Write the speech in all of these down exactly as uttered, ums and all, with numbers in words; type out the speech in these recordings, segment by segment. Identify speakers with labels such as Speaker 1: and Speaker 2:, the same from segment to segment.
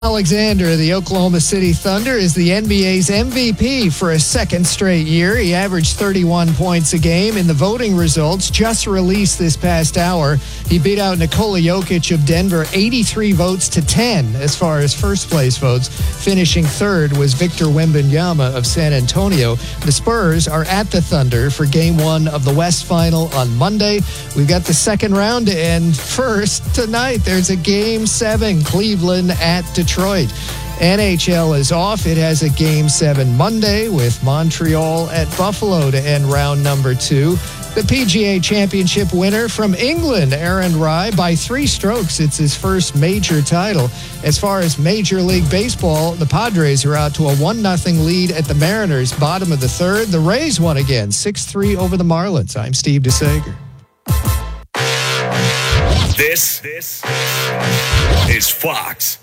Speaker 1: Alexander, the Oklahoma City Thunder, is the N B A's M V P for a second straight year. He averaged thirty-one points a game in the voting results just released this past hour. He beat out Nikola Jokic of Denver eighty-three votes to ten as far as first place votes. Finishing third was Victor Wembanyama of San Antonio. The Spurs are at the Thunder for game one of the West Final on Monday. We've got the second round to end first tonight. There's a game seven, Cleveland at Detroit. Detroit. N H L is off. It has a game seven Monday with Montreal at Buffalo to end round number two. The P G A Championship winner from England, Aaron Rai, by three strokes. It's his first major title. As far as Major League Baseball, the Padres are out to a one nothing lead at the Mariners, bottom of the third. The Rays won again, six three over the Marlins. I'm Steve DeSager.
Speaker 2: This, this is Fox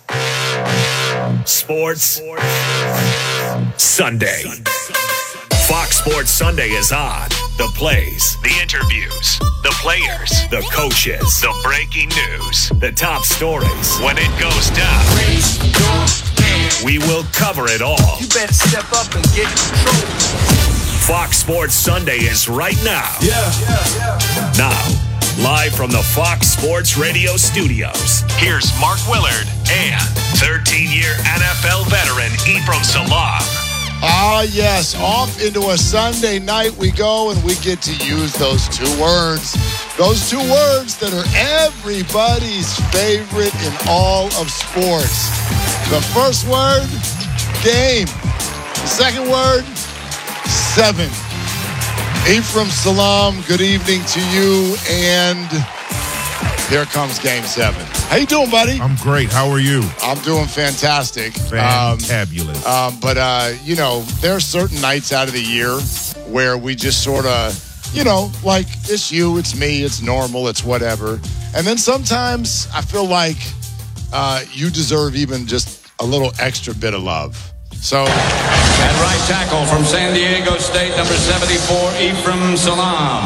Speaker 2: Sports Sunday. Fox Sports Sunday is on. The plays, the interviews, the players, the coaches, the breaking news, the top stories. When it goes down, we will cover it all.
Speaker 3: You better step up and get control.
Speaker 2: Fox Sports Sunday is right now.
Speaker 3: Yeah. yeah, yeah.
Speaker 2: Now. Live from the Fox Sports Radio studios, here's Mark Willard and thirteen-year N F L veteran Ephraim Salaam.
Speaker 4: Ah, yes. Off into a Sunday night we go, and we get to use those two words. Those two words that are everybody's favorite in all of sports. The first word, game. The second word, seven. Ephraim Salaam, good evening to you, and here comes game seven. How you doing, buddy?
Speaker 5: I'm great. How are you?
Speaker 4: I'm doing fantastic.
Speaker 5: Fantabulous.
Speaker 4: Um, um, but, uh, you know, there are certain nights out of the year where we just sort of, you know, like, it's you, it's me, it's normal, it's whatever. And then sometimes I feel like uh, you deserve even just a little extra bit of love. So,
Speaker 6: at right tackle from San Diego State, number seventy-four, Ephraim Salaam.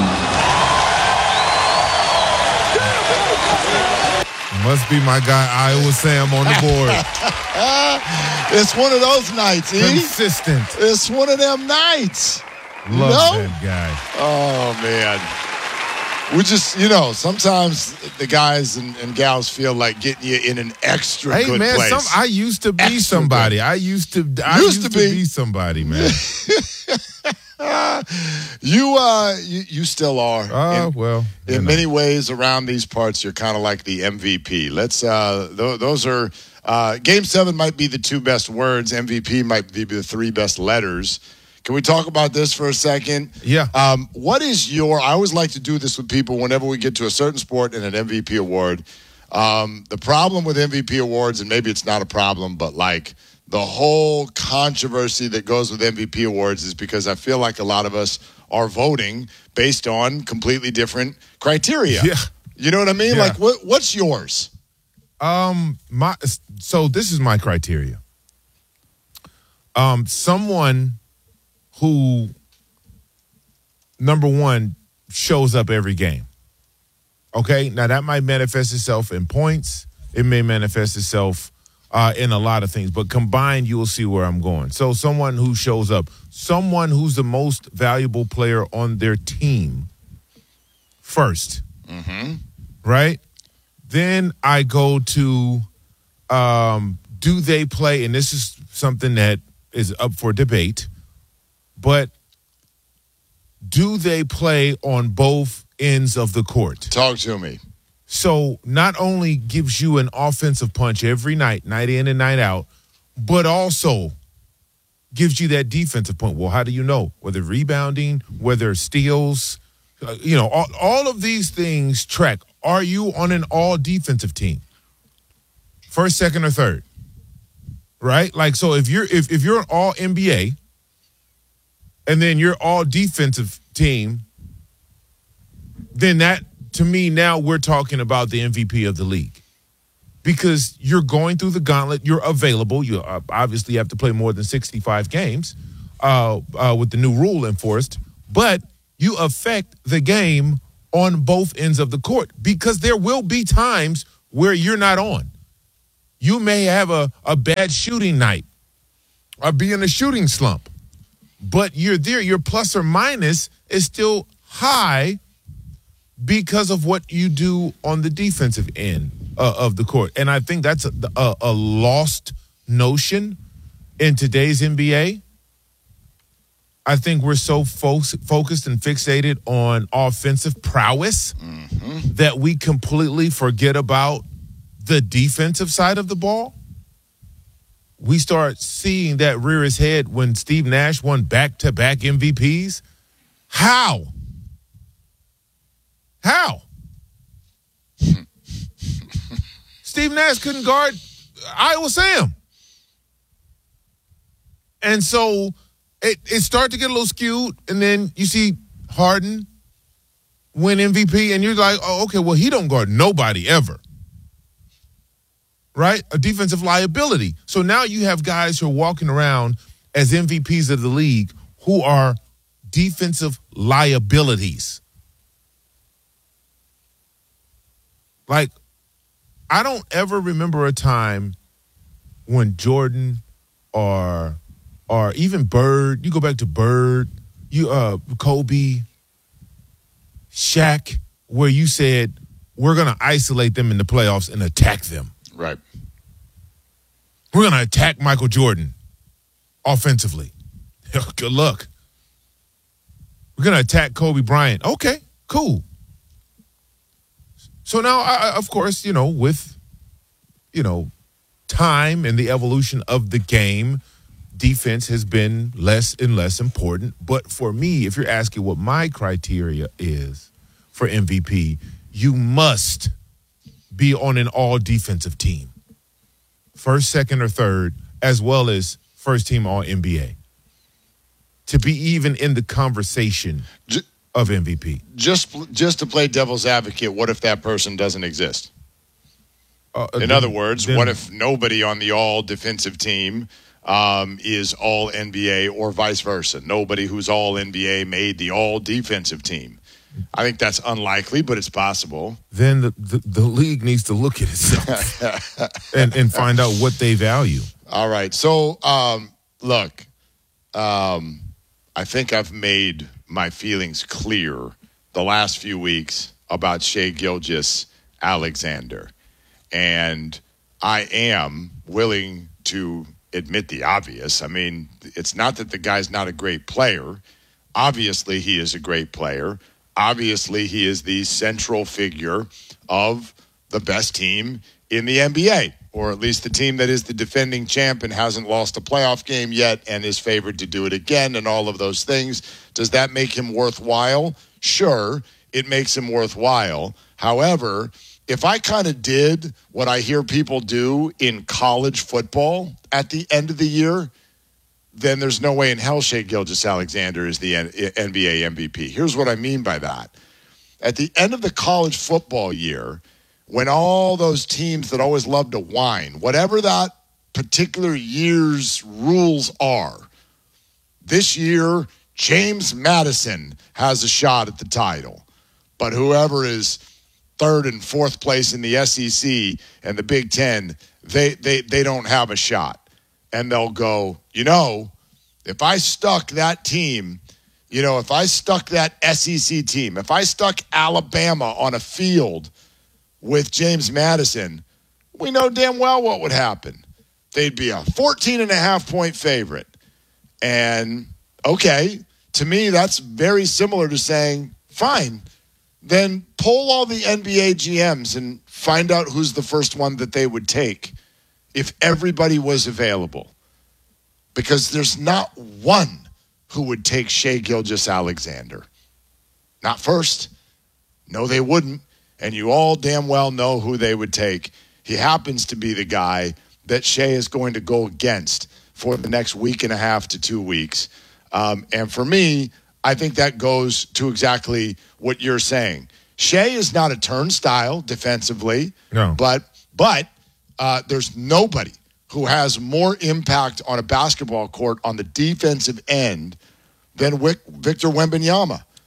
Speaker 5: Must be my guy, Iowa Sam, on the board.
Speaker 4: It's one of those nights, E.
Speaker 5: Consistent.
Speaker 4: It's one of them nights.
Speaker 5: Love
Speaker 4: no?
Speaker 5: that guy.
Speaker 4: Oh, man. We just, you know, sometimes the guys and, and gals feel like getting you in an extra
Speaker 5: hey,
Speaker 4: good
Speaker 5: man,
Speaker 4: place.
Speaker 5: Some, I used to be
Speaker 4: Extra
Speaker 5: somebody.
Speaker 4: good.
Speaker 5: I used to I
Speaker 4: Used
Speaker 5: used,
Speaker 4: to
Speaker 5: to,
Speaker 4: be.
Speaker 5: be. somebody, man.
Speaker 4: you, uh, you, you still are.
Speaker 5: Oh,
Speaker 4: in,
Speaker 5: well.
Speaker 4: In
Speaker 5: know.
Speaker 4: many ways around these parts, you're kind of like the M V P. Let's, uh, th- those are, uh, game seven might be the two best words. M V P might be the three best letters. Can we talk about this for a second?
Speaker 5: Yeah.
Speaker 4: Um, what is your, I always like to do this with people whenever we get to a certain sport and an M V P award. Um, the problem with M V P awards, and maybe it's not a problem, but like the whole controversy that goes with M V P awards is because I feel like a lot of us are voting based on completely different criteria.
Speaker 5: Yeah.
Speaker 4: You know what I mean?
Speaker 5: Yeah.
Speaker 4: Like what, what's yours?
Speaker 5: Um, my, so this is my criteria. Um, someone who, number one, shows up every game. Okay? Now, that might manifest itself in points. It may manifest itself uh, in a lot of things. But combined, you will see where I'm going. So someone who shows up. Someone who's the most valuable player on their team first.
Speaker 4: Mm-hmm.
Speaker 5: Right? Then I go to, um, do they play, and this is something that is up for debate, but do they play on both ends of the court?
Speaker 4: Talk to me.
Speaker 5: So not only gives you an offensive punch every night, night in and night out, but also gives you that defensive point. Well, how do you know? Whether rebounding, whether steals, uh, you know, all, all of these things track. Are you on an all-defensive team? First, second, or third? Right? Like, so if you're if, if you're an all-N B A, and then you're all defensive team, then that, to me, now we're talking about the M V P of the league. Because you're going through the gauntlet, you're available. You obviously have to play more than sixty-five games uh, uh, with the new rule enforced, but you affect the game on both ends of the court because there will be times where you're not on. You may have a, a bad shooting night or be in a shooting slump, but you're there. Your plus or minus is still high because of what you do on the defensive end uh, of the court. And I think that's a, a, a lost notion in today's N B A. I think we're so fo- focused and fixated on offensive prowess mm-hmm. that we completely forget about the defensive side of the ball. We start seeing that rear his head when Steve Nash won back-to-back M V Ps. How? How? Steve Nash couldn't guard Iowa Sam. And so it, it started to get a little skewed, and then you see Harden win M V P, and you're like, oh, okay, well, he don't guard nobody ever. Right? A defensive liability. So now you have guys who are walking around as M V Ps of the league who are defensive liabilities. Like, I don't ever remember a time when Jordan or or even Bird, you go back to Bird, you uh Kobe, Shaq, where you said, we're going to isolate them in the playoffs and attack them.
Speaker 4: Right.
Speaker 5: We're going to attack Michael Jordan offensively. Good luck. We're going to attack Kobe Bryant. Okay, cool. So now, I, of course, you know, with, you know, time and the evolution of the game, defense has been less and less important. But for me, if you're asking what my criteria is for M V P, you must be on an all-defensive team. First, second, or third, as well as first team all N B A. To be even in the conversation just, of M V P.
Speaker 4: Just just to play devil's advocate, what if that person doesn't exist? Uh, in
Speaker 5: then,
Speaker 4: other words,
Speaker 5: then,
Speaker 4: what if nobody on the all-defensive team um, is all N B A or vice versa? Nobody who's all N B A made the all-defensive team. I think that's unlikely, but it's possible.
Speaker 5: Then the, the, the league needs to look at itself and, and find out what they value.
Speaker 4: All right. So, um, look, um, I think I've made my feelings clear the last few weeks about Shai Gilgeous-Alexander. And I am willing to admit the obvious. I mean, it's not that the guy's not a great player. Obviously, he is a great player. Obviously, he is the central figure of the best team in the N B A, or at least the team that is the defending champ and hasn't lost a playoff game yet and is favored to do it again and all of those things. Does that make him worthwhile? Sure, it makes him worthwhile. However, if I kind of did what I hear people do in college football at the end of the year, then there's no way in hell Shai Gilgeous-Alexander is the N B A M V P. Here's what I mean by that. At the end of the college football year, when all those teams that always love to whine, whatever that particular year's rules are, this year, James Madison has a shot at the title. But whoever is third and fourth place in the S E C and the Big Ten, they they they don't have a shot. And they'll go, you know, if I stuck that team, you know, if I stuck that S E C team, if I stuck Alabama on a field with James Madison, we know damn well what would happen. They'd be a fourteen and a half point favorite. And, okay, to me, that's very similar to saying, fine, then poll all the N B A G Ms and find out who's the first one that they would take if everybody was available. Because there's not one who would take Shai Gilgeous-Alexander. Not first. No, they wouldn't. And you all damn well know who they would take. He happens to be the guy that Shai is going to go against for the next week and a half to two weeks. Um, and for me, I think that goes to exactly what you're saying. Shai is not a turnstile defensively,
Speaker 5: no.
Speaker 4: but but uh, there's nobody who has more impact on a basketball court on the defensive end than Wick, Victor Wembanyama.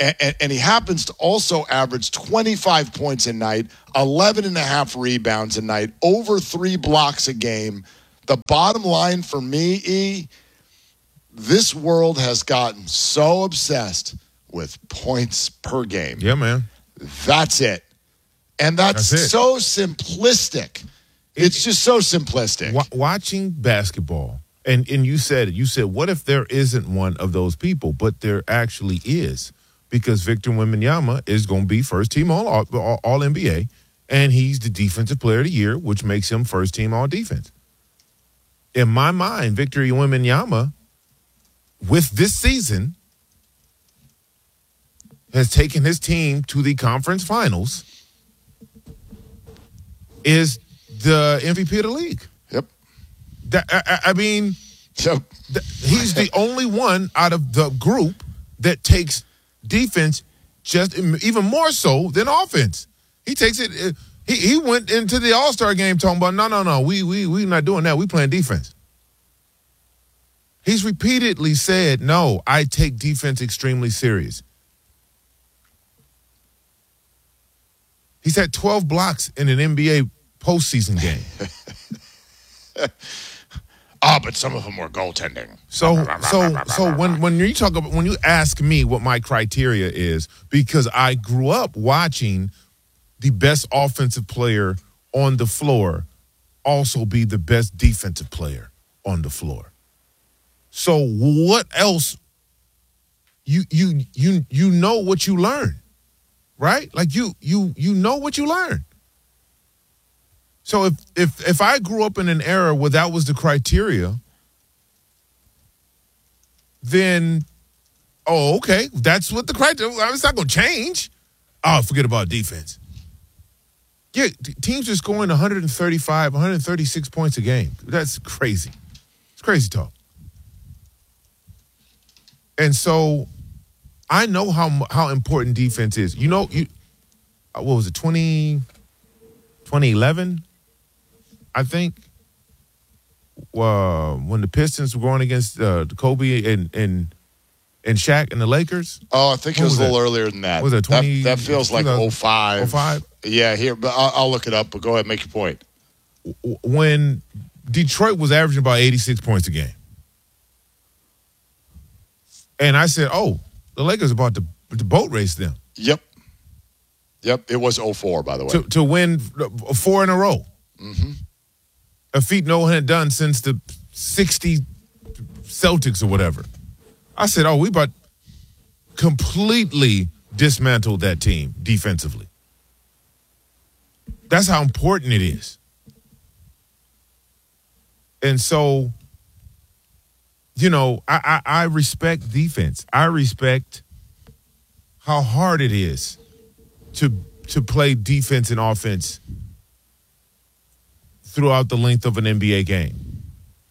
Speaker 4: And, and, and he happens to also average twenty-five points a night, eleven and a half rebounds a night, over three blocks a game. The bottom line for me, E, this world has gotten so obsessed with points per game.
Speaker 5: Yeah, man.
Speaker 4: That's it. And that's,
Speaker 5: That's it.
Speaker 4: so simplistic. It's just so simplistic.
Speaker 5: Wa- watching basketball, and, and you said it. You said, what if there isn't one of those people? But there actually is, because Victor Wembanyama is going to be first team all, all, all N B A, and he's the defensive player of the year, which makes him first team all defense. In my mind, Victor Wembanyama, with this season, has taken his team to the conference finals, is the M V P of the league.
Speaker 4: Yep.
Speaker 5: That, I, I mean,
Speaker 4: Yep.
Speaker 5: th- he's the only one out of the group that takes defense just even more so than offense. He takes it. uh, He he went into the All-Star game talking about no no no we we we not doing that. We playing defense. He's repeatedly said, no, I take defense extremely serious. He's had twelve blocks in an N B A postseason game.
Speaker 4: Ah, but some of them were goaltending.
Speaker 5: So, so, so when when you talk about when you ask me what my criteria is, because I grew up watching the best offensive player on the floor also be the best defensive player on the floor. So, what else? You you you you know what you learn, right? Like you you you know what you learn. So if if if I grew up in an era where that was the criteria, then, oh, okay, that's what the criteria. It's not going to change. Oh, forget about defense. Yeah, t- teams are scoring one thirty-five, one thirty-six points a game. That's crazy. It's crazy talk. And so, I know how mu- how important defense is. You know, you uh, what was it, twenty, twenty eleven? I think uh, when the Pistons were going against uh, Kobe and and and Shaq and the Lakers.
Speaker 4: Oh, I think it
Speaker 5: What
Speaker 4: was,
Speaker 5: was
Speaker 4: a little
Speaker 5: that?
Speaker 4: earlier than that.
Speaker 5: Was it twenty
Speaker 4: that, that feels like oh five.
Speaker 5: oh five?
Speaker 4: Yeah, here, but I'll, I'll look it up. But go ahead, make your point.
Speaker 5: W- When Detroit was averaging about eighty-six points a game. And I said, oh, the Lakers are about to, to boat race them.
Speaker 4: Yep. Yep, it was oh four, by the way.
Speaker 5: To, to win four in a row.
Speaker 4: Mm-hmm.
Speaker 5: A feat no one had done since the sixty Celtics or whatever. I said, oh, we about completely dismantled that team defensively. That's how important it is. And so, you know, I, I, I respect defense. I respect how hard it is to to play defense and offense throughout the length of an N B A game.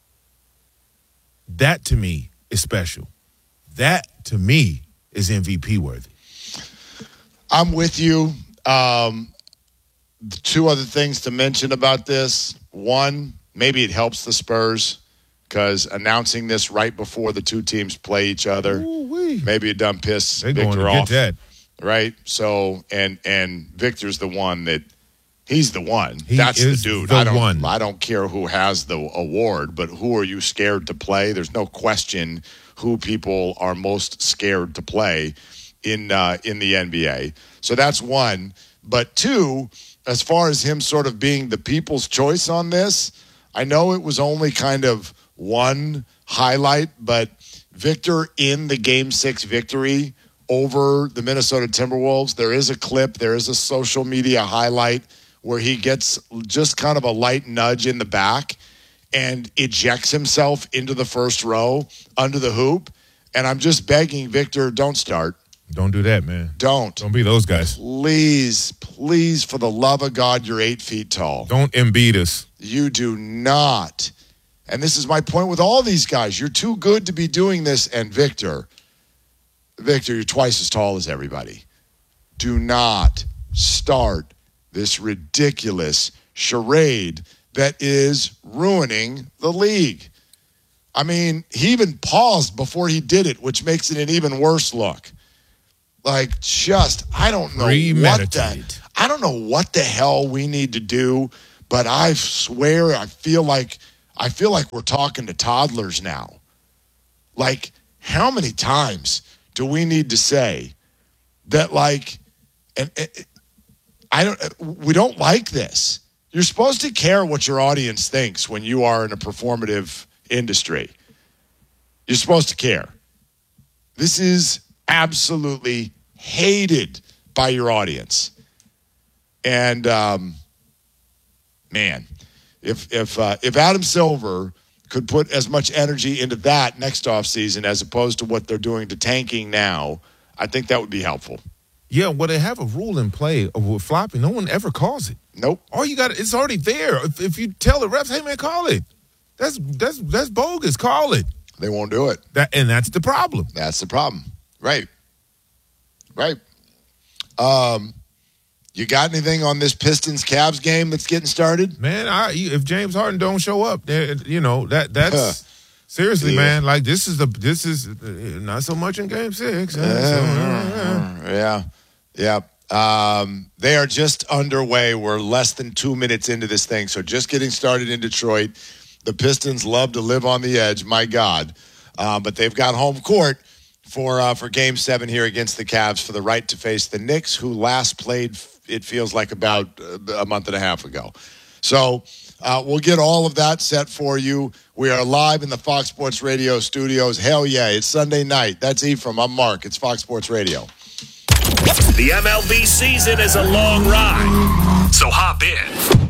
Speaker 5: That, to me, is special. That, to me, is M V P worthy.
Speaker 4: I'm with you. Um, two other things to mention about this. One, maybe it helps the Spurs because announcing this right before the two teams play each other,
Speaker 5: Ooh-wee.
Speaker 4: maybe it done piss
Speaker 5: They're going
Speaker 4: Victor
Speaker 5: to
Speaker 4: off.
Speaker 5: get that.
Speaker 4: Right? So, and and Victor's the one that he's the one.
Speaker 5: He
Speaker 4: That's
Speaker 5: is
Speaker 4: the dude.
Speaker 5: the
Speaker 4: I don't
Speaker 5: one.
Speaker 4: I don't care who has the award, but who are you scared to play? There's no question who people are most scared to play in uh, in the N B A. So that's one. But two, as far as him sort of being the people's choice on this, I know it was only kind of one highlight, but Victor in the Game Six victory over the Minnesota Timberwolves, there is a clip, there is a social media highlight where he gets just kind of a light nudge in the back and ejects himself into the first row under the hoop. And I'm just begging Victor, don't start.
Speaker 5: Don't do that, man.
Speaker 4: Don't.
Speaker 5: Don't be those guys.
Speaker 4: Please, please, for the love of God, you're eight feet tall.
Speaker 5: Don't Embiid us.
Speaker 4: You do not. And this is my point with all these guys. You're too good to be doing this. And Victor, Victor, you're twice as tall as everybody. Do not start this ridiculous charade that is ruining the league. I mean, he even paused before he did it, which makes it an even worse look. Like, just, I don't know what
Speaker 5: Premeditated.
Speaker 4: that, I don't know what the hell we need to do, but I swear I feel like, I feel like we're talking to toddlers now. Like, how many times do we need to say that, like, and, and I don't, we don't like this. You're supposed to care what your audience thinks when you are in a performative industry. You're supposed to care. This is absolutely hated by your audience. And, um, man, if if uh, if Adam Silver could put as much energy into that next offseason as opposed to what they're doing to tanking now, I think that would be helpful.
Speaker 5: Yeah, well, they have a rule in play with flopping. No one ever calls it.
Speaker 4: Nope.
Speaker 5: All you got, it's already there. If, if you tell the refs, hey, man, call it. That's that's that's bogus. Call it.
Speaker 4: They won't do it.
Speaker 5: That And that's the problem.
Speaker 4: That's the problem. Right. Right. Um, you got anything on this Pistons-Cavs game that's getting started?
Speaker 5: Man, I, if James Harden don't show up, then, you know, that that's seriously,
Speaker 4: Yeah.
Speaker 5: man. Like this is the this is not so much in Game Six. Uh, so, uh,
Speaker 4: Yeah. Yeah. Um, they are just underway. We're less than two minutes into this thing, so just getting started in Detroit. The Pistons love to live on the edge, my God. Uh, but they've got home court for uh, for Game Seven here against the Cavs for the right to face the Knicks, who last played, it feels like, about uh, a month and a half ago. So uh, we'll get all of that set for you. We are live in the Fox Sports Radio studios. Hell yeah, it's Sunday night. That's Ephraim. I'm Mark. It's Fox Sports Radio.
Speaker 2: The M L B season is a long ride, so hop in.